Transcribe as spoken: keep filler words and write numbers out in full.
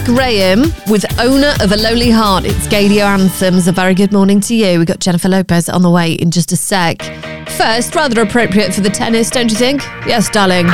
Graham with Owner of a Lonely Heart. It's Gadio Anthems. A very good morning to you. We've got Jennifer Lopez on the way in just a sec. First, rather appropriate for the tennis, don't you think? Yes, darling.